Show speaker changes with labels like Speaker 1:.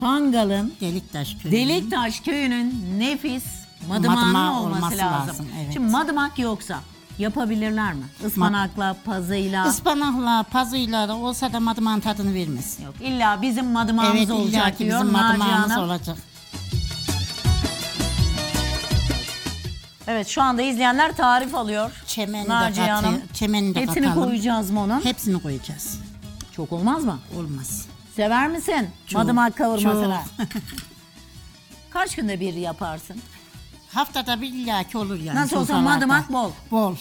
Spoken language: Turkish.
Speaker 1: Kangal'ın
Speaker 2: Deliktaş köyü.
Speaker 1: Deliktaş köyünün nefis madımağı
Speaker 2: Madımağı
Speaker 1: olması
Speaker 2: olması
Speaker 1: lazım.
Speaker 2: lazım, evet.
Speaker 1: Şimdi madımak yoksa yapabilirler mi? Ispanakla, pazıyla.
Speaker 2: Ispanakla, pazıyla da olsa da madımağın tadını vermez.
Speaker 1: Yok, illa bizim madımağımız
Speaker 2: Evet,
Speaker 1: olacak
Speaker 2: illa ki
Speaker 1: diyor
Speaker 2: bizim
Speaker 1: Naciye
Speaker 2: madımağımız
Speaker 1: Hanım.
Speaker 2: olacak.
Speaker 1: Evet, şu anda izleyenler tarif alıyor.
Speaker 2: Çemeni
Speaker 1: Naciye
Speaker 2: de
Speaker 1: Hanım.
Speaker 2: katı, çemeni de
Speaker 1: Hepsini
Speaker 2: katalım.
Speaker 1: koyacağız mı onun?
Speaker 2: Hepsini koyacağız.
Speaker 1: Çok olmaz mı?
Speaker 2: Olmaz.
Speaker 1: Sever misin
Speaker 2: Çok,
Speaker 1: madımak kavurmasını?
Speaker 2: çok.
Speaker 1: Kaç günde bir yaparsın?
Speaker 2: Haftada bir illaki olur yani.
Speaker 1: Nasıl olsa
Speaker 2: sofralarda.
Speaker 1: madımak bol.
Speaker 2: Bol.